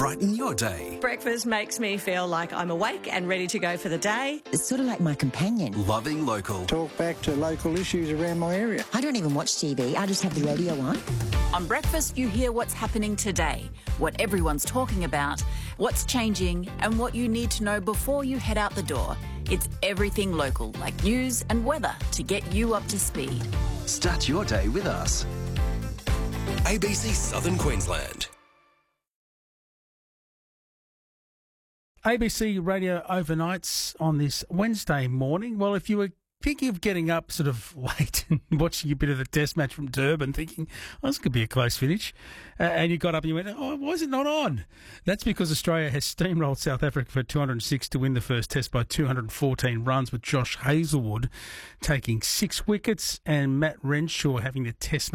brighten your day. Breakfast makes me feel like I'm awake and ready to go for the day. It's sort of like my companion. Loving local. Talk back to local issues around my area. I don't even watch TV. I just have the radio on. On Breakfast, you hear what's happening today, what everyone's talking about, what's changing, and what you need to know before you head out the door. It's everything local, like news and weather, to get you up to speed. Start your day with us. ABC Southern Queensland. ABC Radio Overnights on this Wednesday morning. Well, if you were thinking of getting up sort of late and watching a bit of the test match from Durban, thinking, oh, this could be a close finish, and you got up and you went, oh, why is it not on? That's because Australia has steamrolled South Africa for 206 to win the first test by 214 runs, with Josh Hazlewood taking 6 wickets and Matt Renshaw having the test